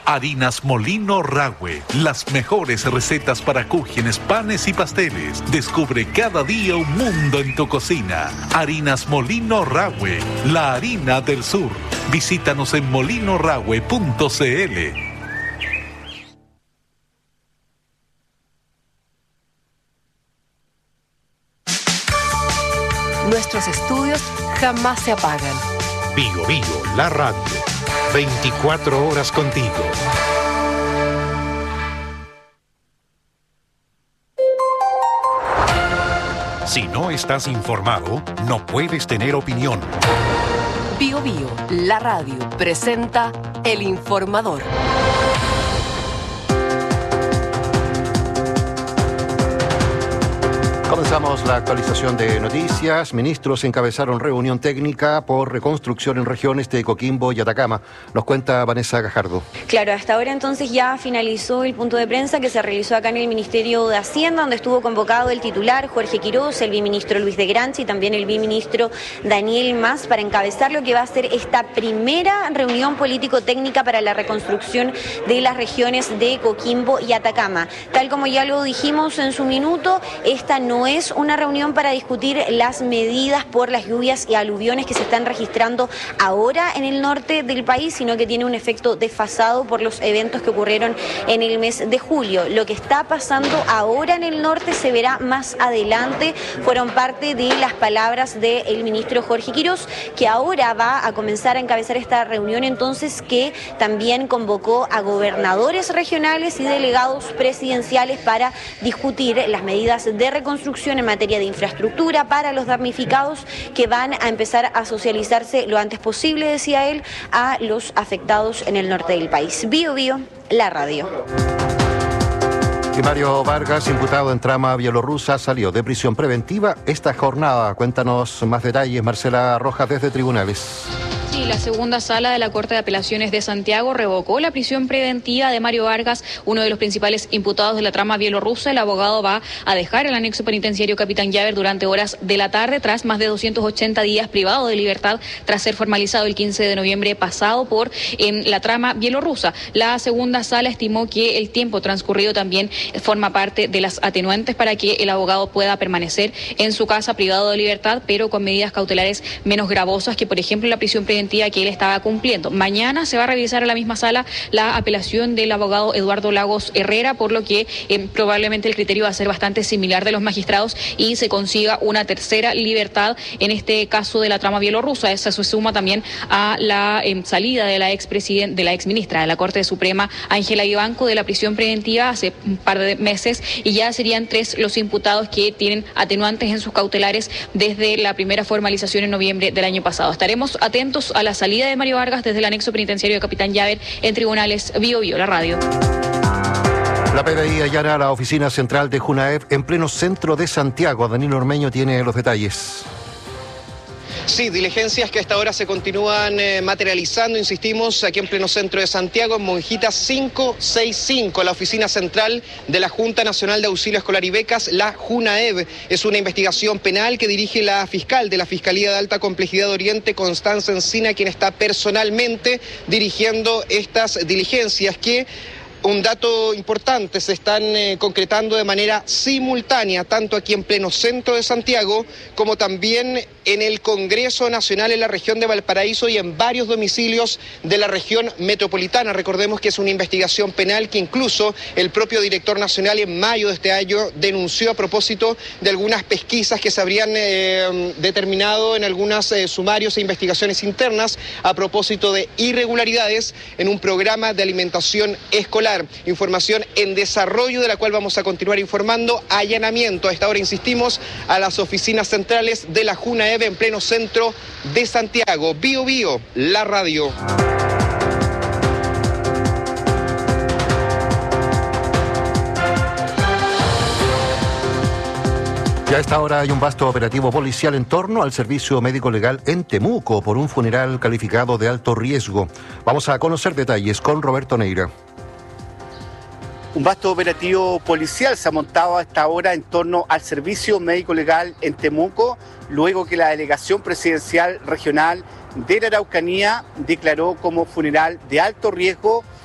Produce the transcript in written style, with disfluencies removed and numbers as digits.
Harinas Molino Rahue, las mejores recetas para cúgenes, panes y pasteles. Descubre cada día un mundo en tu cocina. Harinas Molino Rahue, la harina del sur. Visítanos en molinorahue.cl. Nuestros estudios jamás se apagan. Bio Bio, la radio. 24 horas contigo. Si no estás informado, no puedes tener opinión. Bio Bio, la radio, presenta El Informador. Comenzamos la actualización de noticias. Ministros encabezaron reunión técnica por reconstrucción en regiones de Coquimbo y Atacama. Nos cuenta Vanessa Gajardo. Claro, hasta ahora entonces ya finalizó el punto de prensa que se realizó acá en el Ministerio de Hacienda, donde estuvo convocado el titular Jorge Quiroz, el viceministro Luis de Granchi y también el viceministro Daniel Mas para encabezar lo que va a ser esta primera reunión político-técnica para la reconstrucción de las regiones de Coquimbo y Atacama. Tal como ya lo dijimos en su minuto, esta no es una reunión para discutir las medidas por las lluvias y aluviones que se están registrando ahora en el norte del país, sino que tiene un efecto desfasado por los eventos que ocurrieron en el mes de julio. Lo que está pasando ahora en el norte se verá más adelante. Fueron parte de las palabras del ministro Jorge Quiroz, que ahora va a comenzar a encabezar esta reunión, entonces, que también convocó a gobernadores regionales y delegados presidenciales para discutir las medidas de reconstrucción en materia de infraestructura para los damnificados, que van a empezar a socializarse lo antes posible, decía él, a los afectados en el norte del país. Bio Bio, la radio. Y Mario Vargas, imputado en trama bielorrusa, salió de prisión preventiva esta jornada. Cuéntanos más detalles, Marcela Rojas, desde Tribunales. Sí, la segunda sala de la Corte de Apelaciones de Santiago revocó la prisión preventiva de Mario Vargas, uno de los principales imputados de la trama bielorrusa. El abogado va a dejar el anexo penitenciario Capitán Llaver durante horas de la tarde, tras más de 280 días privado de libertad, tras ser formalizado el 15 de noviembre pasado en la trama bielorrusa. La segunda sala estimó que el tiempo transcurrido también forma parte de las atenuantes para que el abogado pueda permanecer en su casa privado de libertad, pero con medidas cautelares menos gravosas que, por ejemplo, la prisión preventiva que él estaba cumpliendo. Mañana se va a revisar a la misma sala la apelación del abogado Eduardo Lagos Herrera, por lo que probablemente el criterio va a ser bastante similar de los magistrados y se consiga una tercera libertad en este caso de la trama bielorrusa. Esa se suma también a la salida de la exministra de la Corte Suprema, Ángela Vivanco, de la prisión preventiva hace un par de meses, y ya serían 3 los imputados que tienen atenuantes en sus cautelares desde la primera formalización en noviembre del año pasado. Estaremos atentos a la salida de Mario Vargas desde el anexo penitenciario de Capitán Llaver en Tribunales. Bio Bio, la radio. La PDI allana la oficina central de Junaev en pleno centro de Santiago. Danilo Ormeño tiene los detalles. Sí, diligencias que hasta ahora se continúan materializando, insistimos, aquí en pleno centro de Santiago, en Monjita 565, la oficina central de la Junta Nacional de Auxilio Escolar y Becas, la JUNAEB. Es una investigación penal que dirige la fiscal de la Fiscalía de Alta Complejidad de Oriente, Constanza Encina, quien está personalmente dirigiendo estas diligencias que... Un dato importante, se están concretando de manera simultánea, tanto aquí en pleno centro de Santiago, como también en el Congreso Nacional en la región de Valparaíso y en varios domicilios de la región metropolitana. Recordemos que es una investigación penal que incluso el propio director nacional en mayo de este año denunció a propósito de algunas pesquisas que se habrían determinado en algunos sumarios e investigaciones internas a propósito de irregularidades en un programa de alimentación escolar. Información en desarrollo de la cual vamos a continuar informando. Allanamiento, a esta hora insistimos, a las oficinas centrales de la JUNAEB en pleno centro de Santiago. Bio Bio, la radio. Ya a esta hora hay un vasto operativo policial en torno al servicio médico legal en Temuco por un funeral calificado de alto riesgo. Vamos a conocer detalles con Roberto Neira. Un vasto operativo policial se ha montado a esta hora en torno al servicio médico legal en Temuco, luego que la delegación presidencial regional de la Araucanía declaró como funeral de alto riesgo